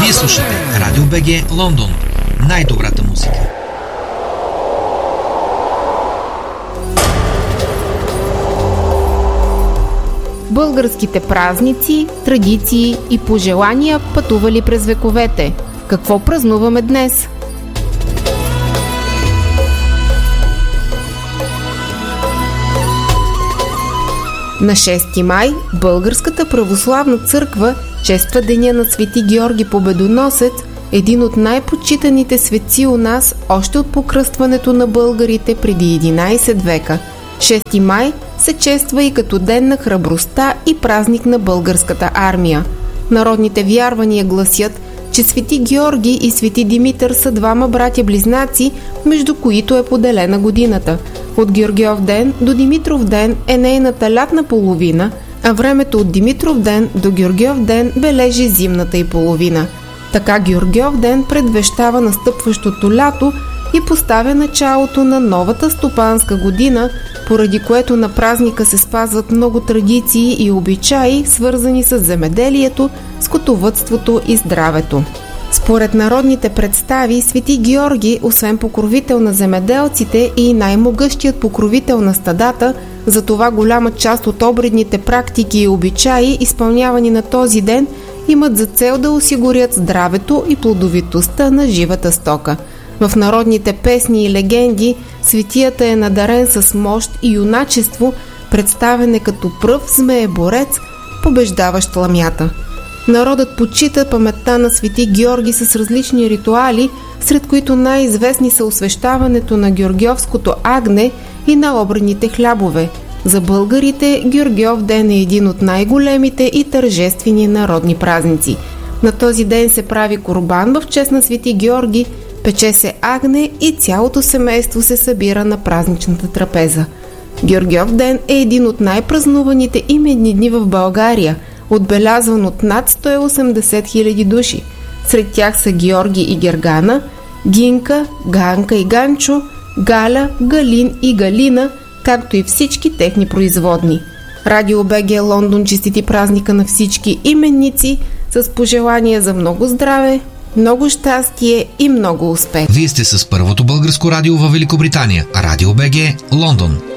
Вие слушате Радио БГ Лондон. Най-добрата музика. Българските празници, традиции и пожелания пътували през вековете. Какво празнуваме днес? На 6 май Българската православна църква чества деня на Свети Георги Победоносец, един от най-почитаните светци у нас още от покръстването на българите преди 11 века. 6 май се чества и като ден на храбростта и празник на българската армия. Народните вярвания гласят, че Свети Георги и Свети Димитър са двама братя-близнаци, между които е поделена годината. От Георгиов ден до Димитров ден е нейната лятна половина, а времето от Димитров ден до Георгиов ден бележи зимната й половина. Така Георгиов ден предвещава настъпващото лято и поставя началото на новата стопанска година, поради което на празника се спазват много традиции и обичаи, свързани с земеделието, скотовъдството и здравето. Според народните представи, Свети Георги, освен покровител на земеделците и най-могъщият покровител на стадата, затова голяма част от обредните практики и обичаи, изпълнявани на този ден, имат за цел да осигурят здравето и плодовитостта на живата стока. В народните песни и легенди светията е надарен с мощ и юначество, представен е като пръв змееборец, побеждаващ ламята. Народът почита паметта на Свети Георги с различни ритуали, сред които най-известни са освещаването на Георгиовското агне и на обредните хлябове. За българите Георгиов ден е един от най-големите и тържествени народни празници. На този ден се прави курбан в чест на Свети Георги, пече се агне и цялото семейство се събира на празничната трапеза. Георгиов ден е един от най-празнуваните именни дни в България, отбелязван от над 180 000 души. Сред тях са Георги и Гергана, Гинка, Ганка и Ганчо, Галя, Галин и Галина, както и всички техни производни. Радио БГ Лондон честити празника на всички именници с пожелания за много здраве, много щастие и много успех. Вие сте с първото българско радио във Великобритания. Радио БГ Лондон.